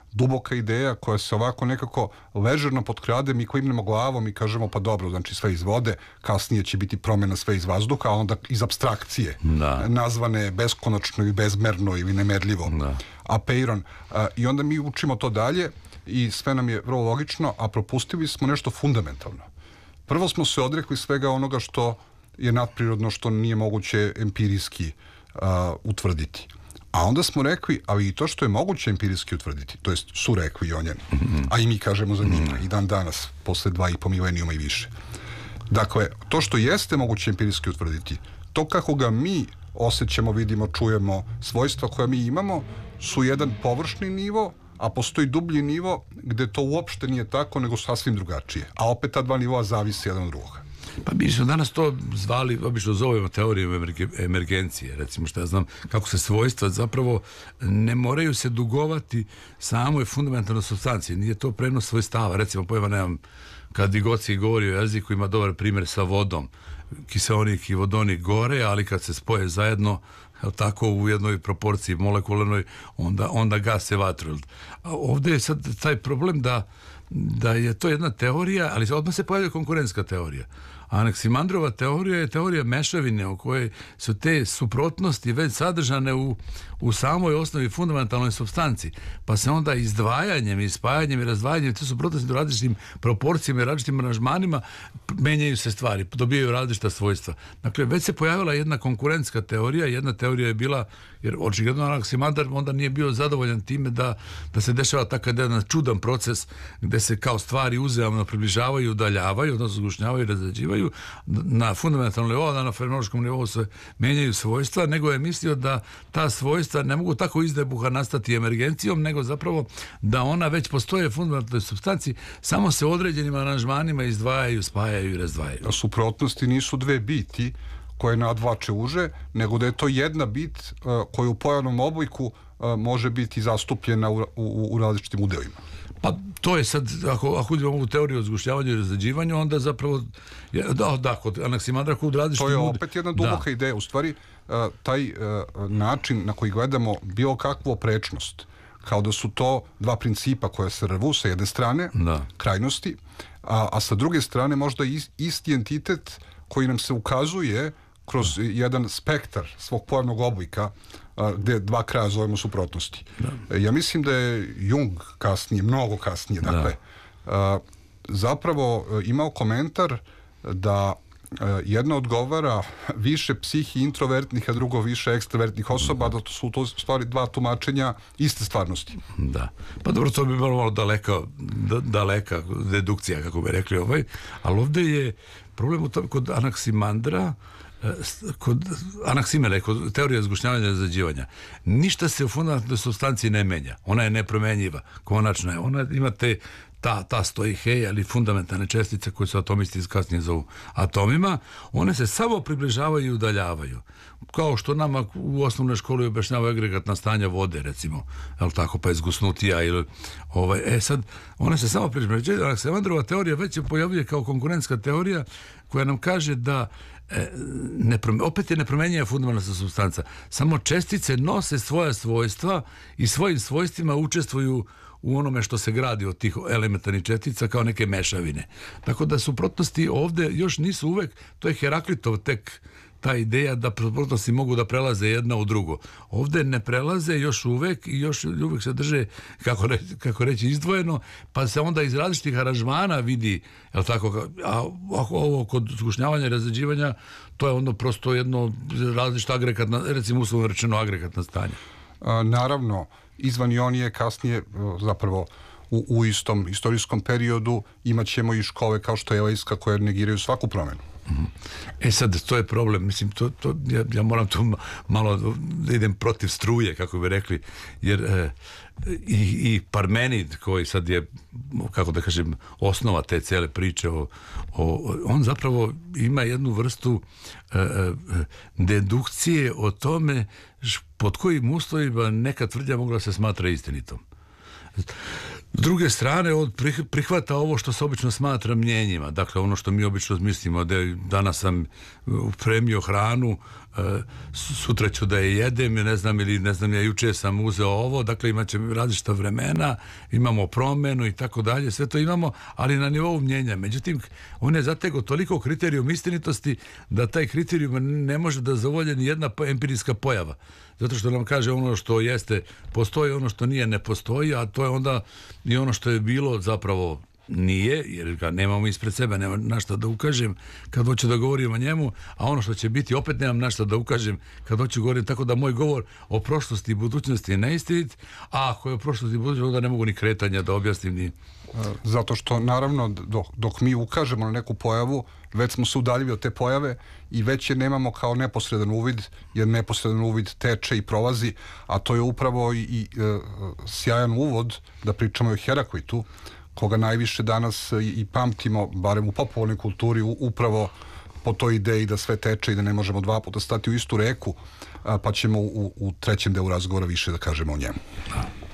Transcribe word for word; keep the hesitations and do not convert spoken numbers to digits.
duboka ideja koja se ovako nekako ležerno potkrade, mi klimnemo glavom i kažemo pa dobro, znači sve iz vode, kasnije će biti promjena sve iz vazduha, a onda iz apstrakcije, da. nazvane beskonačno ili bezmerno ili nemerljivo, da. apeiron, a, i onda mi učimo to dalje i sve nam je vrlo logično, a propustili smo nešto fundamentalno. Prvo smo se odrekli svega onoga što je nadprirodno, što nije moguće empirijski a, utvrditi. A onda smo rekli, ali i to što je moguće empirijski utvrditi, to jest su rekli o njemu, mm-hmm. a i mi kažemo za njima, mm-hmm. i dan danas, posle dva i po milenijuma i više. Dakle, to što jeste moguće empirijski utvrditi, to kako ga mi osjećamo, vidimo, čujemo, svojstva koja mi imamo, su jedan površni nivo, a postoji dublji nivo gde to uopšte nije tako, nego sasvim drugačije. A opet ta dva nivoa zavisi jedan od drugoga. Pa mi smo danas to zvali, obično zovemo teorijom emergencije, recimo što ja znam, kako se svojstva zapravo ne moraju se dugovati samoj fundamentalnoj supstanciji, nije to prenos svojstava, recimo pojma nemam, kad Vygotsky govori o jeziku, ima dobar primjer sa vodom, kiseonik i vodonik gore, ali kad se spoje zajedno, tako u jednoj proporciji molekularnoj, onda, onda gase vatru. A ovdje je sad taj problem da, da je to jedna teorija, ali odmah se pojavlja konkurentska teorija. Anaksimandrova teorija je teorija mešavine u kojoj su te suprotnosti već sadržane u, u samoj osnovi fundamentalnoj supstanci, pa se onda izdvajanjem i spajanjem i razdvajanjem te suprotnosti u različitim proporcijama i različitim aranžmanima menjaju se stvari, dobijaju različita svojstva. Dakle, već se pojavila jedna konkurentska teorija, jedna teorija je bila, jer očigledno Anaksimandar onda nije bio zadovoljan time da, da se dešava takav jedan čudan proces gde se kao stvari uzajamno približavaju, udaljavaju, odnosno zgušnjavaju i razređivaju na fundamentalnom nivou, na fenomenološkom nivou se menjaju svojstva, nego je mislio da ta svojstva ne mogu tako izdebuha nastati emergencijom, nego zapravo da ona već postoje fundamentalnoj supstanci, samo se određenim aranžmanima izdvajaju, spajaju i razdvajaju. Suprotnosti nisu dve biti koje nadvlače uže, nego da je to jedna bit uh, koja u pojavnom obliku uh, može biti zastupljena u, u, u različitim udelima. Pa to je sad, ako, ako idemo ovu teoriju o zgušnjavanju i razređivanju, onda zapravo, da, da, kod Anaksimandra kod različitih... To je opet jedna duboka da. ideja. U stvari, uh, taj uh, način na koji gledamo bilo kakvu oprečnost, kao da su to dva principa koja se rvu sa jedne strane, da. krajnosti, a, a sa druge strane možda is, isti entitet koji nam se ukazuje kroz da. jedan spektar svog pojavnog oblika, a, gde dva kraja zovemo suprotnosti. Da. Ja mislim da je Jung kasnije, mnogo kasnije, dakle, a, zapravo imao komentar da a, jedna odgovara više psihi introvertnih, a drugo više ekstravertnih osoba, da to su to stvari dva tumačenja iste stvarnosti. Da. Pa dobro, to bi bilo malo daleka, da, daleka dedukcija, kako bi rekli ovaj, ali ovdje je problem u tom kod Anaksimandra, kod Anaksimele, kod teorije zgušnjavanja i razređivanja, ništa se u fundamentalnoj supstanciji ne menja. Ona je nepromenjiva, konačna je. Ona ima te ta, ta stoiheje, ali fundamentalne čestice koje su atomisti kasnije zovu atomima, one se samo približavaju i udaljavaju. Kao što nama u osnovnoj školi objašnjavaju agregatna stanja vode, recimo, jel tako, pa je zgusnutija ili ovaj, e sad, one se samo približavaju. Anaksimandrova teorija već se pojavljuje kao konkurentska teorija koja nam kaže da e, ne, opet je nepromenjiva fundamentalna supstanca. Samo čestice nose svoja svojstva i svojim svojstvima učestvuju u onome što se gradi od tih elementarnih čestica kao neke mešavine. Tako da suprotnosti ovdje još nisu uvek, to je Heraklitov tek ta ideja da suprotnosti mogu da prelaze jedna u drugo. Ovdje ne prelaze još uvek i još uvek se drže, kako reći, kako reći izdvojeno, pa se onda iz različitih aranžmana vidi, jel tako, a ovo kod zgušnjavanja i razređivanja, to je ono prosto jedno različito agregatna, recimo uslovno rečeno agregatna stanja. A, naravno, izvan Ionije kasnije zapravo u, u istom istorijskom periodu imat ćemo i škole kao što je Elejska koje negiraju svaku promjenu. E sad, to je problem, mislim, to, to, ja, ja moram tu malo da idem protiv struje, kako bi rekli, jer e, i, i Parmenid, koji sad je, kako da kažem, osnova te cele priče, o, o, on zapravo ima jednu vrstu e, e, dedukcije o tome pod kojim uslovima neka tvrdnja mogla se smatra istinitom. S druge strane, on prihvata ovo što se obično smatra mnjenjima. Dakle, ono što mi obično mislimo, da danas sam upremio hranu, sutra ću da je jedem, ne znam, ili ne znam, ja juče sam uzeo ovo, dakle imat će različita vremena, imamo promenu i tako dalje, sve to imamo, ali na nivou mnjenja. Međutim, on je zategao toliko kriterijum istinitosti da taj kriterijum ne može da zavolje ni jedna empirijska pojava. Zato što nam kaže ono što jeste, postoji, ono što nije, ne postoji, a to je onda i ono što je bilo zapravo nije, jer ga nemamo ispred sebe, nema na šta da ukažem kad hoću da govorim o njemu, a ono što će biti opet nemam na šta da ukažem kad hoću govorim, tako da moj govor o prošlosti i budućnosti je neistinit, a ako je o prošlosti i budućnosti, onda ne mogu ni kretanja da objasnim ni... Zato što, naravno, dok, dok mi ukažemo na neku pojavu, već smo se udaljili od te pojave i već je nemamo kao neposredan uvid, jer neposredan uvid teče i prolazi, a to je upravo i, i e, sjajan uvod da pričamo o Heraklitu, koga najviše danas i, i pamtimo, barem u popularnoj kulturi, u, upravo po toj ideji da sve teče i da ne možemo dva puta stati u istu reku, a, pa ćemo u, u trećem delu razgovora više da kažemo o njemu.